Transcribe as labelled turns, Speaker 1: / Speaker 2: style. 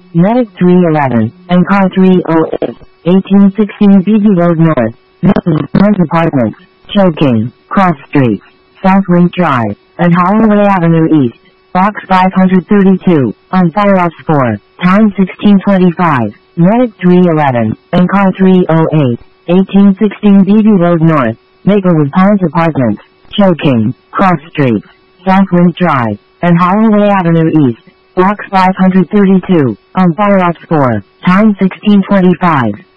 Speaker 1: Medic 311, and car 308, 1816 BB Road North, North Apartments, Choking, Cross Street, Southwind Drive, and Holloway Avenue East, Box 532, on Firehouse 4, time 1625, Medic 311, and car 308, 1816 BB Road North, Maplewood Pines Apartments, Choking, Cross Street, Southwind Drive, and Holloway Avenue East, Box 532, on Firehouse 4, time 1625.